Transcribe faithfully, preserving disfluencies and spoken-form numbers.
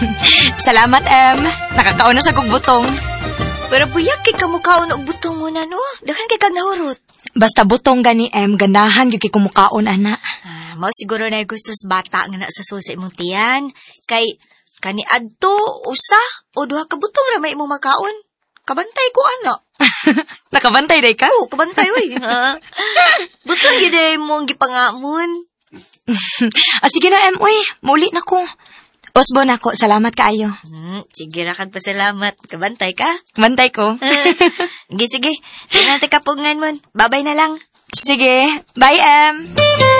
Salamat, em. Nakakaon na sa kong butong. Pero buyak kay kamukhaon og butong mo na, no? Dahan kay kag nahurot. Basta butong gani, em, ganahan yung kikumukaon, ana. Ah, mao siguro na gusto sa bata nga na sa susi imong tiyan. Kay, kani adto, usa, o duha ka butong ra may imong makaon. Kabantay ko, ana. Nakabantay day ka? Oo, kabantay, oy. Ah, butong yun ay mong gipangamon. Ah, sige na, em, uy. Muli na ko. Osbo na ko. Salamat kaayo. Hmm, sige ra kag pasalamat. Kabantay ka? Bantay ko. Sige, sige. Tingnan ti kapungan mo. Babay na lang. Sige. Bye, em.